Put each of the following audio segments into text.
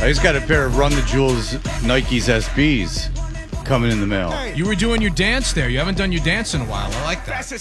I just got a pair of Run the Jewels Nikes SBs coming in the mail. You were doing your dance there. You haven't done your dance in a while. I like that.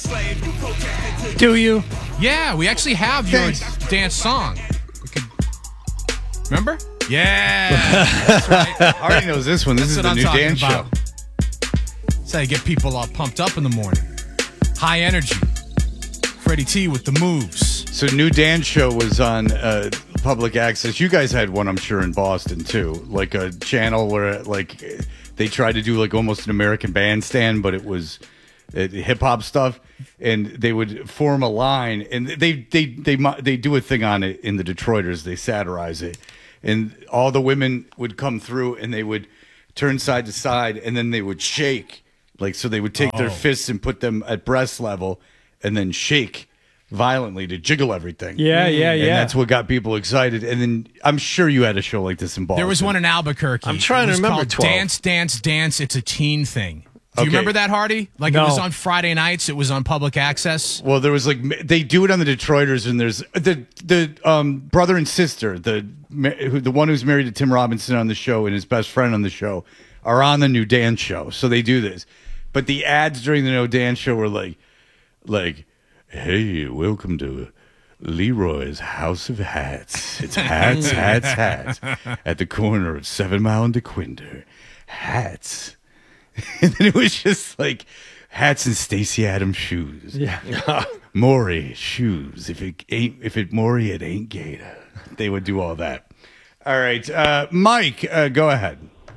Do you? Yeah, we actually have your dance song. We could... Remember? Yeah. That's right. I already knows this one. This is the new dance show. That's how you get people all pumped up in the morning. High energy. Freddie T with the moves. So new dance show was on public access. You guys had one, I'm sure, in Boston too, like a channel where like they tried to do like almost an American Bandstand, but it was hip hop stuff, and they would form a line, and they do a thing on it in the Detroiters. They satirize it, and all the women would come through, and they would turn side to side, and then they would shake, like so they would take their fists and put them at breast level, and then shake violently to jiggle everything. Yeah. And that's what got people excited. And then I'm sure you had a show like this in Boston. There was one in Albuquerque. I'm trying to remember. 12. Dance, Dance, Dance. It's a teen thing. Do you Okay. remember that, Hardy? Like No. it was on Friday nights. It was on public access. Well, there was like they do it on the Detroiters, and there's the brother and sister, the one who's married to Tim Robinson on the show and his best friend on the show are on the new dance show. So they do this, but the ads during the new dance show were like, hey, welcome to Leroy's House of Hats. It's hats, hats, hats at the corner of 7 Mile and DeQuinder. Hats. And then it was just like hats and Stacey Adams shoes. Yeah. Maury shoes. If it Maury, it ain't Gator. They would do all that. All right, Mike, go ahead.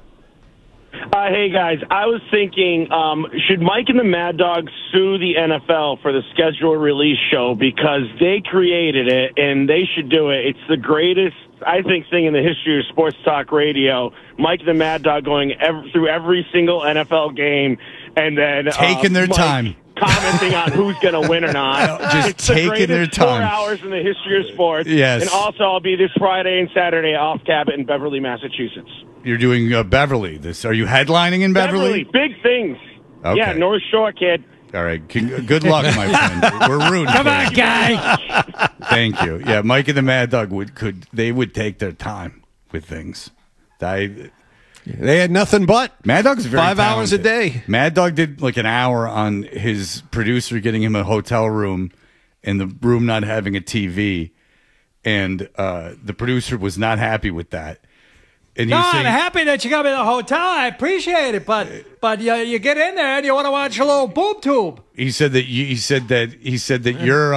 Hey, guys. I was thinking, should Mike and the Mad Dog sue the NFL for the schedule release show because they created it and they should do it. It's the greatest, I think, thing in the history of sports talk radio. Mike and the Mad Dog going through every single NFL game and then taking their Mike time. Commenting on who's going to win or not. Just it's taking their time. 4 hours in the history of sports. Yes. And also, I'll be this Friday and Saturday off Cabot in Beverly, Massachusetts. You're doing Beverly. Are you headlining in Beverly? Big things. Okay. Yeah, North Shore, kid. All right. Good luck, my friend. We're rooting. Come for on, you. guy. Thank you. Yeah, Mike and the Mad Dog would take their time with things. They had nothing but Mad Dog's very 5 hours a talented. day. Mad Dog did like an hour on his producer getting him a hotel room and the room not having a TV, and the producer was not happy with that. And No, he's I'm saying, happy that you got me in the hotel. I appreciate it, but you get in there and you want to watch a little boob tube. he said that you're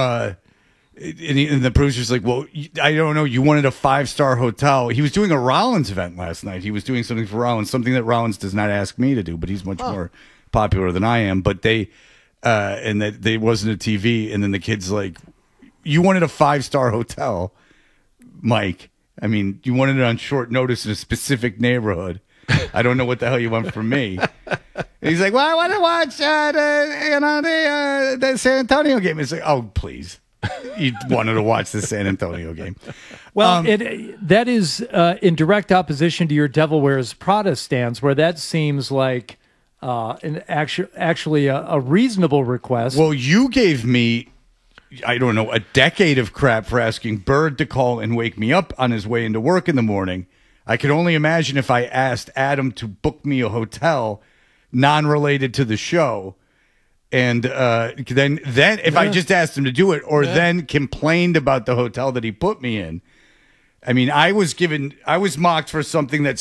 and the producer's like, well, I don't know. You wanted a 5-star hotel. He was doing a Rollins event last night. He was doing something for Rollins, something that Rollins does not ask me to do, but he's much more popular than I am. But and that they wasn't a TV. And then the kid's like, you wanted a 5-star hotel, Mike. I mean, you wanted it on short notice in a specific neighborhood. I don't know what the hell you want from me. And he's like, well, I want to watch the San Antonio game. It's like, oh, please. You wanted to watch the San Antonio game. Well, that is in direct opposition to your Devil Wears Prada stance, where that seems like actually a reasonable request. Well, you gave me, I don't know, a decade of crap for asking Bird to call and wake me up on his way into work in the morning. I could only imagine if I asked Adam to book me a hotel non-related to the show. And then if I just asked him to do it or then complained about the hotel that he put me in. I mean, I was mocked for something that's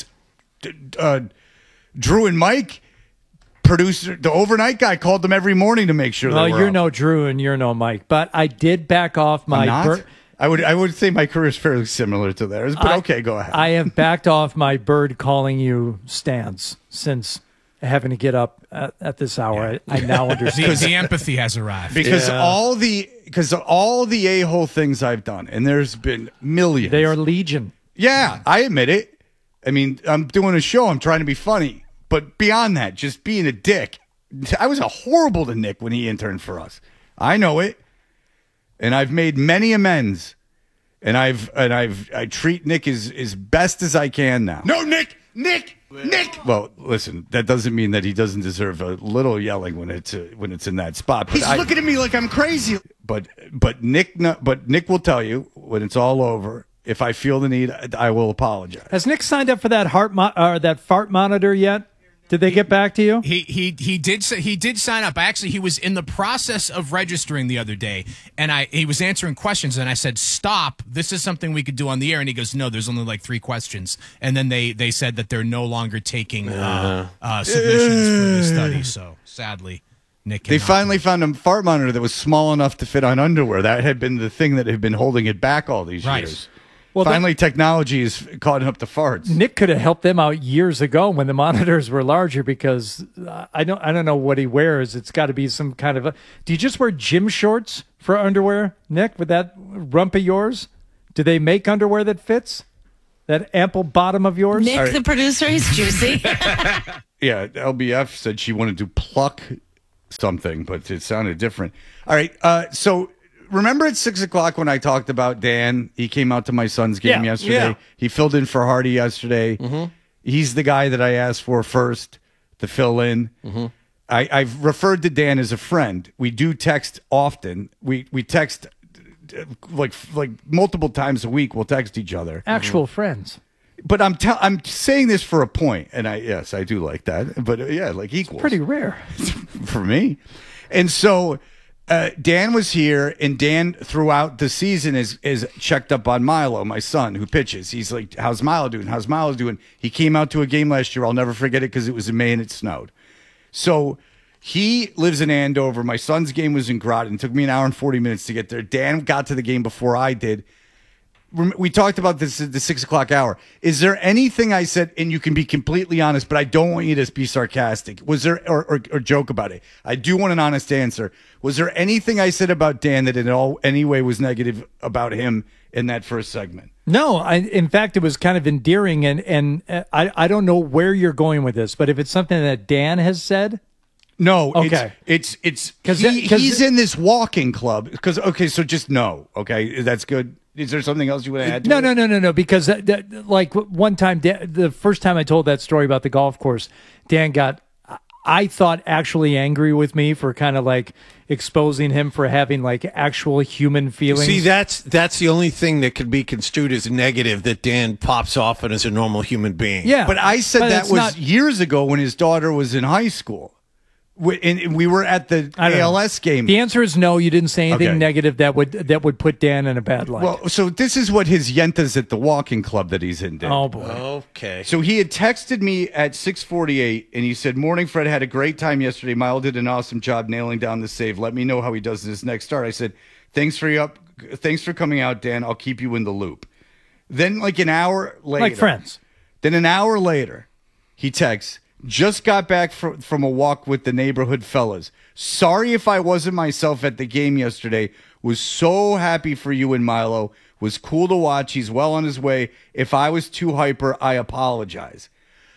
Drew and Mike, producer, the overnight guy, called them every morning to make sure well, they were you're up. no Drew and you're no Mike, but I did back off my. I'm not? I would say my career is fairly similar to theirs, but okay, go ahead. I have backed off my Bird calling you stance since having to get up at this hour. I now understand. The empathy has arrived. Because all the a-hole things I've done, and there's been millions. They are legion. Yeah, I admit it. I mean, I'm doing a show. I'm trying to be funny. But beyond that, just being a dick. I was horrible to Nick when he interned for us. I know it. And I've made many amends. And I treat Nick as best as I can now. No, Nick! Well, listen, that doesn't mean that he doesn't deserve a little yelling when it's in that spot. But He's looking at me like I'm crazy. But Nick will tell you when it's all over If I feel the need, I will apologize. Has Nick signed up for that that fart monitor yet? Did they get back to you? He did sign up. Actually, he was in the process of registering the other day, and he was answering questions, and I said, "Stop! This is something we could do on the air." And he goes, "No, there's only like 3 questions." And then they said that they're no longer taking submissions for the study. So sadly, Nick, They finally found a fart monitor that was small enough to fit on underwear. That had been the thing that had been holding it back all these years. Well, finally, technology is caught up to farts. Nick could have helped them out years ago when the monitors were larger, because I don't know what he wears. It's got to be some kind of do you just wear gym shorts for underwear, Nick, with that rump of yours? Do they make underwear that fits that ample bottom of yours? Nick, the producer, he's juicy. Yeah, LBF said she wanted to pluck something, but it sounded different. All right, so remember at 6 o'clock when I talked about Dan? He came out to my son's game yesterday. Yeah. He filled in for Hardy yesterday. Mm-hmm. He's the guy that I asked for first to fill in. Mm-hmm. I've referred to Dan as a friend. We do text often. We text like multiple times a week. We'll text each other. Actual friends. But I'm saying this for a point, and yes, I do like that. But yeah, like equals. Pretty rare. For me. And so Dan was here, and Dan throughout the season is checked up on Milo, my son, who pitches. He's like, how's Milo doing? How's Milo doing? He came out to a game last year. I'll never forget it because it was in May and it snowed. So he lives in Andover. My son's game was in Groton. It took me an hour and 40 minutes to get there. Dan got to the game before I did. We talked about this at the 6 o'clock hour. Is there anything I said, and you can be completely honest, but I don't want you to be sarcastic. Was there, or joke about it? I do want an honest answer. Was there anything I said about Dan that in any way was negative about him in that first segment? No, in fact, it was kind of endearing, and I don't know where you're going with this, but if it's something that Dan has said. No, okay. It's he's in this walking club. So just no. Okay, that's good. Is there something else you want to add to it? No, because like one time, the first time I told that story about the golf course, Dan got, I thought, actually angry with me for kind of like exposing him for having like actual human feelings. See, that's the only thing that could be construed as negative, that Dan pops off and is a normal human being. Yeah, but I said that was years ago when his daughter was in high school. And we were at the ALS game. The answer is no. You didn't say anything negative that would put Dan in a bad light. Well, so this is what his yentas at the walking club that he's in did. Oh boy. Okay. So he had texted me at 6:48, and he said, "Morning, Fred. Had a great time yesterday. Mile did an awesome job nailing down the save. Let me know how he does in his next start." I said, "Thanks for coming out, Dan. I'll keep you in the loop." Then, like an hour later, like friends. Then an hour later, he texts, "Just got back from a walk with the neighborhood fellas. Sorry if I wasn't myself at the game yesterday. Was so happy for you and Milo. Was cool to watch. He's well on his way. If I was too hyper, I apologize."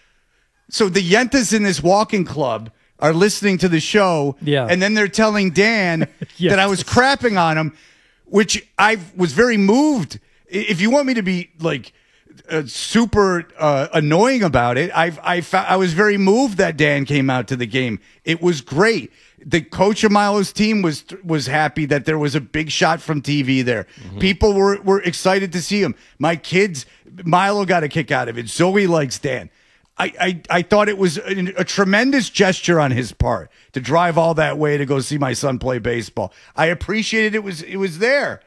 So the yentas in this walking club are listening to the show, and then they're telling Dan that I was crapping on him, which I was very moved. If you want me to be like super annoying about it, I was very moved that Dan came out to the game. It was great. The coach of Milo's team was happy that there was a big shot from TV there. Mm-hmm. People were excited to see him. My kids, Milo got a kick out of it. Zoe likes Dan. I thought it was a tremendous gesture on his part to drive all that way to go see my son play baseball. I appreciated it was there.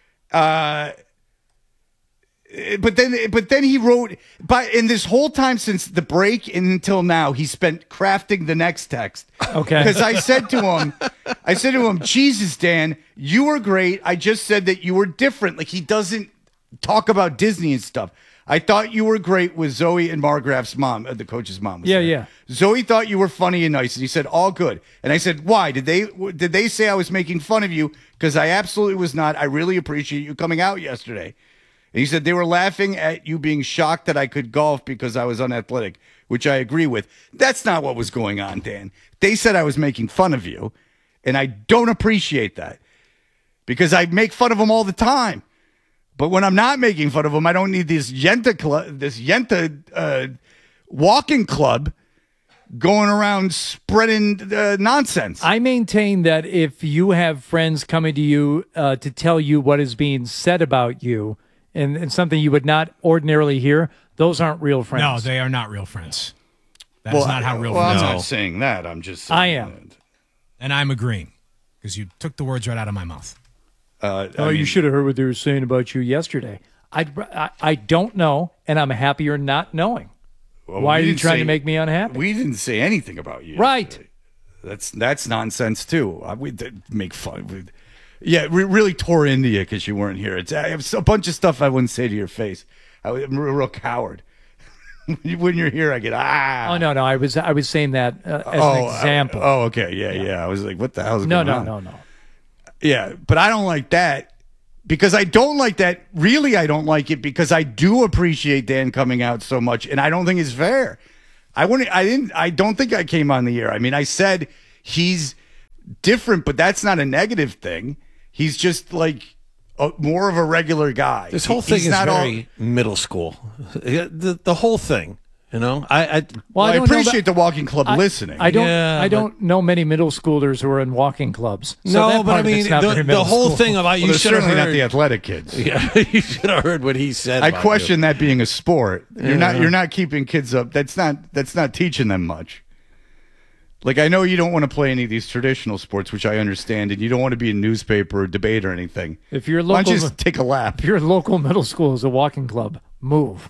But then he wrote, in this whole time since the break and until now, he spent crafting the next text. Okay. Because I said to him, "Jesus, Dan, you were great. I just said that you were different." Like, he doesn't talk about Disney and stuff. "I thought you were great with Zoe and Margraff's mom," the coach's mom was there. Yeah. "Zoe thought you were funny and nice." And he said, "All good." And I said, "Why? Did they say I was making fun of you? Because I absolutely was not. I really appreciate you coming out yesterday." And he said, "They were laughing at you being shocked that I could golf because I was unathletic," which I agree with. That's not what was going on, Dan. They said I was making fun of you, and I don't appreciate that because I make fun of them all the time. But when I'm not making fun of them, I don't need this Yenta walking club going around spreading nonsense. I maintain that if you have friends coming to you to tell you what is being said about you, and something you would not ordinarily hear, those aren't real friends. No, they are not real friends. That's not how real friends I'm are. not saying that. I'm just saying I am. that. And I'm agreeing because you took the words right out of my mouth. You should have heard what they were saying about you yesterday. I don't know, and I'm happier not knowing. Well, Why are we you didn't trying say- to make me unhappy? We didn't say anything about you. Right. yesterday. That's nonsense too. We did make fun. We really tore into you because you weren't here. I have a bunch of stuff I wouldn't say to your face. I'm a real coward. When you're here, I get Oh no, I was saying that as an example. Okay, yeah. I was like, what the hell is no. going on? Yeah, but I don't like that because I don't like that. Really, I don't like it because I do appreciate Dan coming out so much, and I don't think it's fair. I don't think I came on the air. I mean, I said he's different, but that's not a negative thing. He's just like more of a regular guy. This whole thing He's is not very middle school. The whole thing, you know. I don't know appreciate the walking club listening. I don't. Yeah, I don't know many middle schoolers who are in walking clubs. So no, that but part I of mean it's not very the middle whole school. thing about you They're should have certainly not heard. the athletic kids. Yeah, you should have heard what he said. I about question that being a sport. You're not keeping kids up. That's not teaching them much. Like, I know you don't want to play any of these traditional sports, which I understand, and you don't want to be in newspaper or debate or anything. If your Why don't local, you just take a lap? if your local middle school is a walking club, move.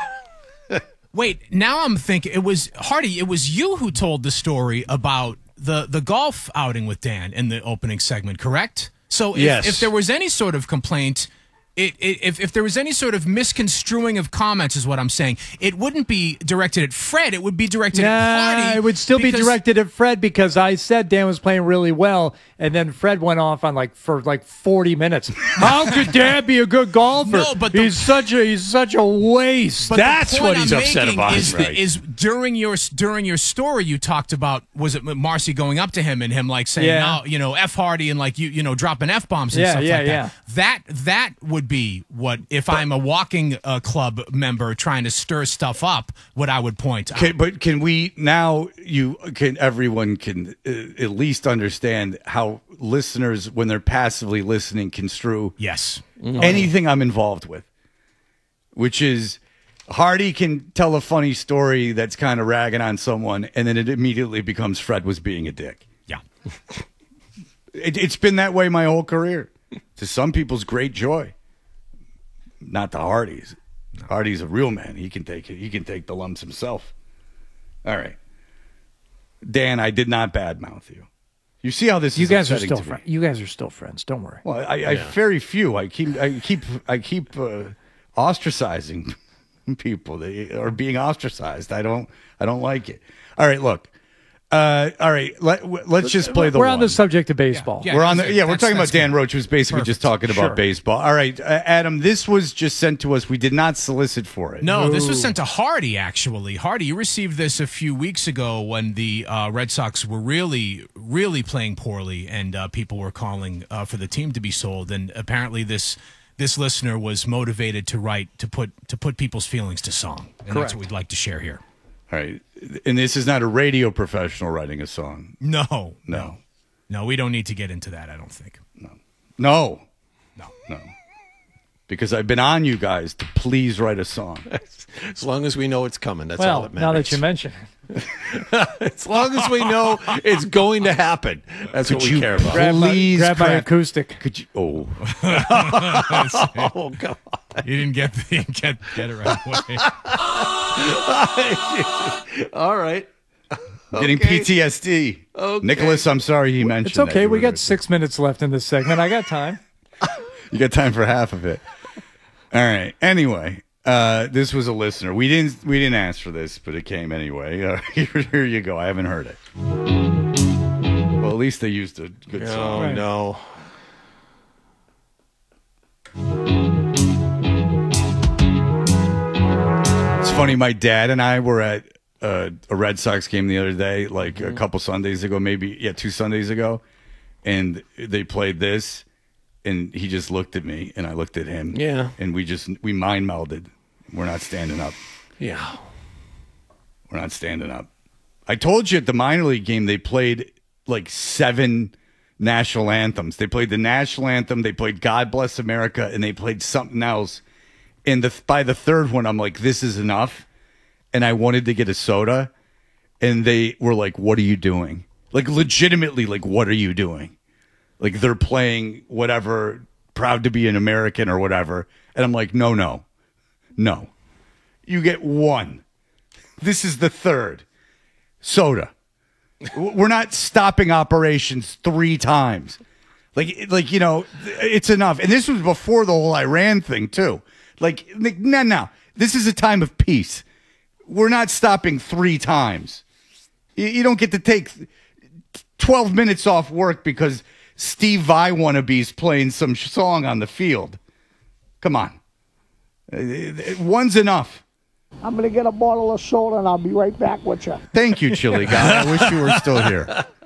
Wait, now I'm thinking it was Hardy. It was you who told the story about the golf outing with Dan in the opening segment, correct? So Yes. if there was any sort of complaint, if there was any sort of misconstruing of comments, is what I'm saying, it wouldn't be directed at Fred. It would be directed at Hardy. It would still be because- directed at Fred because I said Dan was playing really well, and then Fred went off on for 40 minutes. How could Dan be a good golfer? No, but he's such a waste. But That's the point what he's I'm upset making about. Is, Right. is during your story you talked about, was it Marcy going up to him and him like saying, Yeah. no, F Hardy, and like you dropping F bombs and Yeah, stuff yeah, like that. That would be what, if I'm a walking club member trying to stir stuff up, what I would point out. Okay, but can we now? Everyone can at least understand how listeners, when they're passively listening, construe Yes. anything I'm involved with, which is Hardy can tell a funny story that's kind of ragging on someone, and then it immediately becomes Fred was being a dick. Yeah. It's been that way my whole career. To some people's great joy, not to Hardy's. Hardy's a real man. He can take it. He can take the lumps himself. All right, Dan, I did not badmouth you. You see how this You is guys are upsetting still to me. friends. You guys are still friends. Don't worry. Well, I very few. I keep ostracizing people. They are being ostracized. I don't like it. All right, look. All right, let's just play the. We're one. on the subject of baseball. Yeah. We're on the. that's- Yeah, we're that's- talking about that's Dan good. Roach, who's basically just talking about Sure. baseball. All right, Adam, this was just sent to us. We did not solicit for it. No, this was sent to Hardy, actually. Hardy, you received this a few weeks ago when the Red Sox were really, really playing poorly, and people were calling for the team to be sold. And apparently, this listener was motivated to put people's feelings to song, and that's what we'd like to share here. All right, and this is not a radio professional writing a song. No, we don't need to get into that. I don't think. No, No. because I've been on you guys to please write a song. As long as we know it's coming, that's all Well, that now matters. that you mention it, As long as we know it's going to happen, that's what we care about. Please grab my crack- acoustic. Could you? Oh, Oh, come on. You didn't get it right away. All right. getting PTSD. Okay. Nicholas, I'm sorry he mentioned. It's okay. that. We got 6 minutes left in this segment. I got time. You got time for half of it. All right. Anyway, this was a listener. We didn't ask for this, but it came anyway. Here you go. I haven't heard it. Well, at least they used a good song. Oh, Right. no. It's funny. My dad and I were at a Red Sox game the other day, like a couple Sundays ago, maybe 2 Sundays ago, and they played this, and he just looked at me, and I looked at him. Yeah. And we mind melded. We're not standing up. Yeah. We're not standing up. I told you at the minor league game they played like 7 national anthems. They played the national anthem, they played God Bless America, and they played something else. And by the third one, I'm like, this is enough. And I wanted to get a soda. And they were like, what are you doing? Like, legitimately, like, what are you doing? Like, they're playing whatever, Proud to be an American or whatever. And I'm like, no. You get one. This is the third. Soda. We're not stopping operations 3 times. Like, you know, it's enough. And this was before the whole Iran thing, too. Like, no. This is a time of peace. We're not stopping 3 times. You don't get to take 12 minutes off work because Steve Vai wannabe's playing some song on the field. Come on. One's enough. I'm going to get a bottle of soda and I'll be right back with you. Thank you, Chili Guy. I wish you were still here.